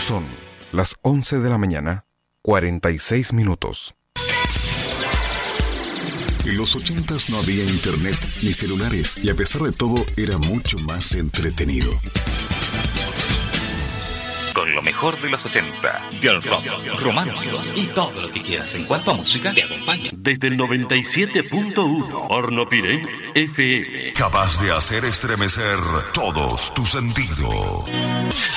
Son las 11 de la mañana, 46 minutos. En los 80s no había internet ni celulares y a pesar de todo era mucho más entretenido. Con lo mejor de los 80, del rock, románticos y todo lo que quieras en cuanto a música te acompaña. Desde el 97.1, Hornopirén FM. Capaz de hacer estremecer todos tus sentidos.